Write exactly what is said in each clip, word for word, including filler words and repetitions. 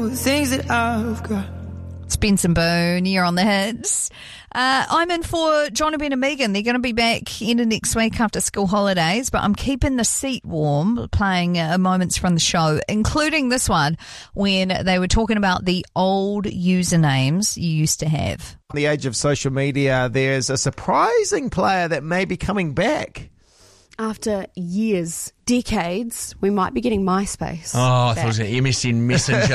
The things that I've got. Spence and Boone, you're on the hits. Uh, I'm in for John, Ben and Megan. They're going to be back in the next week after school holidays, but I'm keeping the seat warm, playing uh, moments from the show, including this one when they were talking about the old usernames you used to have. In the age of social media, there's a surprising player that may be coming back. After years, decades, we might be getting MySpace. Oh, I thought it was an M S N Messenger.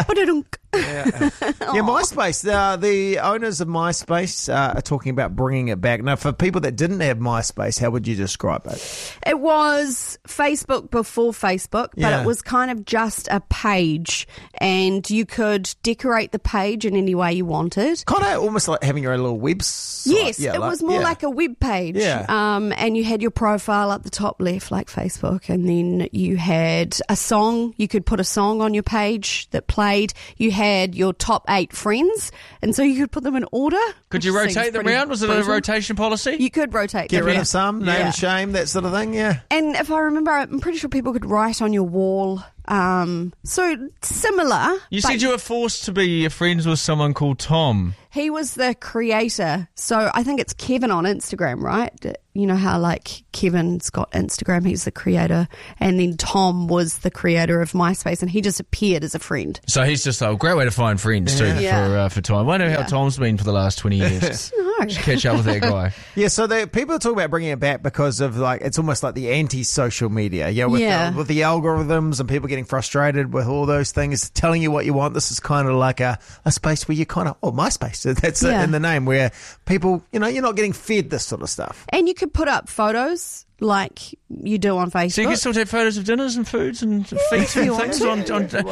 Yeah, yeah MySpace. Uh, the owners of MySpace uh, are talking about bringing it back. Now, for people that didn't have MySpace, how would you describe it? It was Facebook before Facebook, but Yeah. it was kind of just a page, and you could decorate the page in any way you wanted. Kind of almost like having your own little website. Yes, yeah, it like, was more yeah. like a web page. Yeah. Um, and you had your profile up the top left like Facebook, and then you had a song. You could put a song on your page that played. You had your top eight friends, and so you could put them in order. Could you which seems rotate them pretty around? Was it a brutal. rotation policy? You could rotate Get them. rid yeah. of some, name Yeah. and shame, that sort of thing, yeah. And if I remember, I'm pretty sure people could write on your wall. Um, so similar. You but said you were forced to be friends with someone called Tom. he was the creator. So I think it's Kevin on Instagram, right? You know how like Kevin's got Instagram, he's the creator, and then Tom was the creator of MySpace, and he just appeared as a friend. So he's just a great way to find friends too Yeah. for uh, for Tom. I wonder how Yeah. Tom's been for the last twenty years. No. Should catch up with that guy. Yeah, so they, people are talking about bringing it back because of like it's almost like the anti-social media, yeah, with, Yeah. The, with the algorithms and people getting frustrated with all those things, telling you what you want. This is kind of like a, a space where you kind of, oh, MySpace, that's Yeah. it in the name, where people, you know, you're not getting fed this sort of stuff. And you could put up photos like you do on Facebook. So you can still take photos of dinners and foods and feet and you want things to. on. on But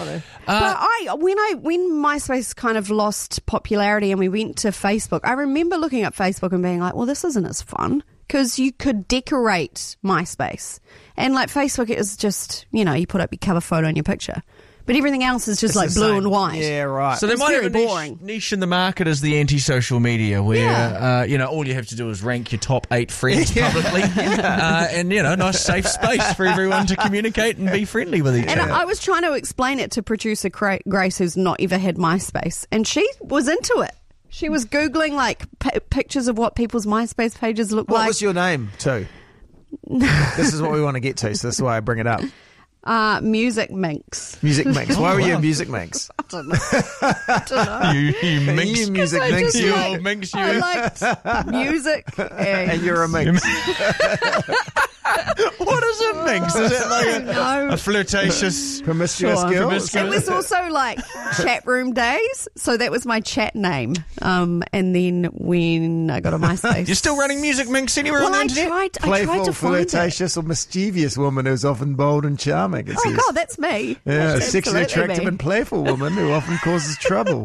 I, when I, when MySpace kind of lost popularity and we went to Facebook, I remember looking at Facebook and being like, well, this isn't as fun, because you could decorate MySpace. And like Facebook, it was just, you know, you put up your cover photo and your picture. But everything else is just It's like the blue same. and white. Yeah, right. So they It's might have a very niche, boring. niche in the market as the anti-social media, where Yeah. uh, you know all you have to do is rank your top eight friends publicly, uh, and you know, nice safe space for everyone to communicate and be friendly with each And other. I was trying to explain it to producer Cra- Grace, who's not ever had MySpace, and she was into it. She was Googling like p- pictures of what people's MySpace pages look What like. was your name, too? This is what we want to get to, so that's why I bring it up. Uh, Music Minx. Music Mix. Why were you wow. a Music Mix? I don't know. I don't know. you, you minx, You Music I Mix, just you. like- old minx, you. I liked music. And, And you're a mix. What is a minx? Is it like a, No. a flirtatious? Promiscuous Sure. girl? Promiscuous. It was also like chat room days, so that was my chat name. Um, and then when I got on MySpace, You're still running Music Minx anywhere well, on the I internet? tried. I tried Playful, to find it. flirtatious, or mischievous woman who's often bold and charming. It Oh says. God, that's me. Yeah, That's sexually absolutely attractive me. and playful woman who often causes trouble.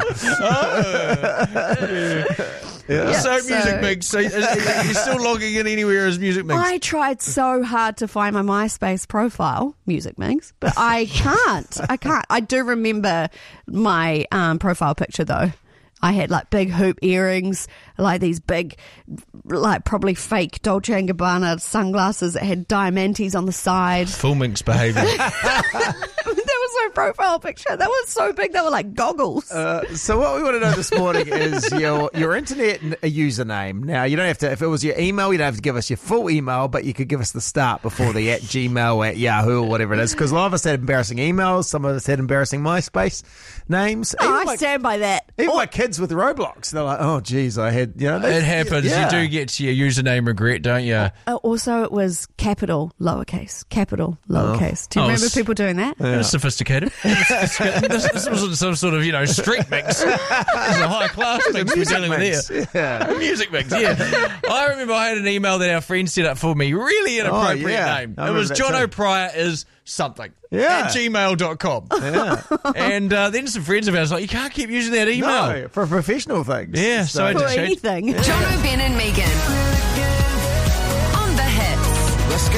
Yeah. So, so- Music Minx. So, is- you're still logging in anywhere as Music Minx? I tried so hard to find my MySpace profile, Music Minx, but I can't. I can't. I do remember my um, profile picture though. I had like big hoop earrings, like these big, like probably fake Dolce and Gabbana sunglasses that had diamantes on the side. Full Minx behaviour. That was my profile picture. That was so big. They were like goggles. Uh, so what we want to know this morning is your your internet n- username. Now, you don't have to, if it was your email, you don't have to give us your full email, but you could give us the start before the at Gmail, at Yahoo, or whatever it is. Because a lot of us had embarrassing emails. Some of us had embarrassing MySpace names. Oh, Even I my- stand by that. Even Oh, my kids with Roblox, they're like, oh, geez, I had, you know. they- It happens. Yeah. You do get to your username regret, don't you? uh, also, it was capital, lowercase, capital, lowercase. Do you Oh, remember s- people doing that? It was sophisticated. this, this wasn't some sort of, you know, street mix. This is a high class mix we're dealing with Mix. here. Yeah. A music mix, yeah. I remember I had an email that our friend set up for me. Really inappropriate Oh, yeah. name. I It was remember that John too. O'Pryor is something. Yeah. At gmail dot com. Yeah. And uh, then some friends of ours were like, you can't keep using that email. No, for professional things. Yeah, so I For just changed. anything. John, Ben and Megan.